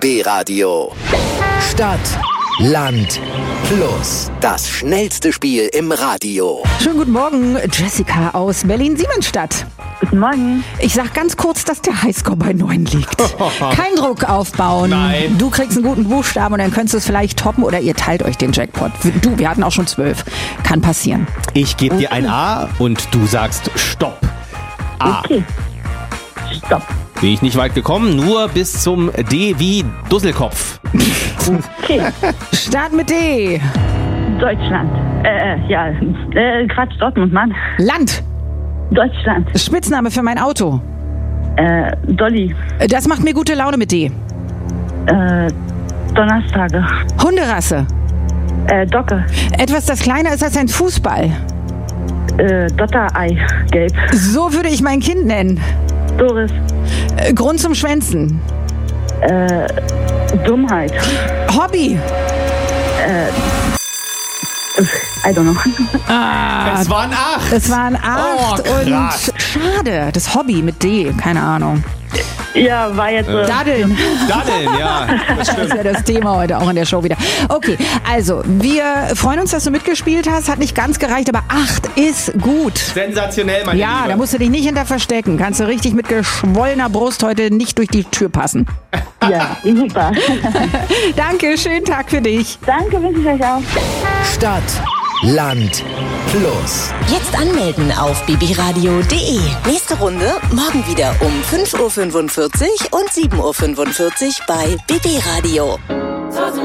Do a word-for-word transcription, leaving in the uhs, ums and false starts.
B B Radio. Stadt, Land, Fluss. Das schnellste Spiel im Radio. Schönen guten Morgen, Jessica aus Berlin-Siemensstadt. Guten Morgen. Ich sag ganz kurz, dass der Highscore bei neun liegt. Kein Druck aufbauen. Nein. Du kriegst einen guten Buchstaben und dann könntest du es vielleicht toppen oder ihr teilt euch den Jackpot. Du, wir hatten auch schon zwölf. Kann passieren. Ich gebe dir ein A und du sagst Stopp. A. Okay. Stopp. Bin ich nicht weit gekommen, nur bis zum D wie Dusselkopf. Okay. Start mit D. Deutschland. Äh, äh, ja. Äh, Quatsch, Dortmund, Mann. Land. Deutschland. Spitzname für mein Auto. Äh, Dolly. Das macht mir gute Laune mit D. Äh, Donnerstage. Hunderasse. Äh, Docke. Etwas, das kleiner ist als ein Fußball. Äh, Dotterei. Gelb. So würde ich mein Kind nennen. Doris. Äh, Grund zum Schwänzen. Äh, Dummheit. Hobby. I don't know. Ah, Es waren acht. es waren acht Oh, und krass. schade. Das Hobby mit D, keine Ahnung. Ja, war jetzt so. Daddeln. Daddeln, ja. Das Das stimmt. ist ja das Thema heute auch in der Show wieder. Okay, also wir freuen uns, dass du mitgespielt hast. Hat nicht ganz gereicht, aber acht ist gut. Sensationell, meine Ja, Liebe. da musst du dich nicht hinter verstecken. Kannst du richtig mit geschwollener Brust heute nicht durch die Tür passen. Ja, super. Danke, schönen Tag für dich. Danke, wünsche ich euch auch. Stadt, Land, Fluss. Jetzt anmelden auf b b radio punkt d e. Nächste Runde morgen wieder um fünf Uhr fünfundvierzig und sieben Uhr fünfundvierzig bei B B Radio.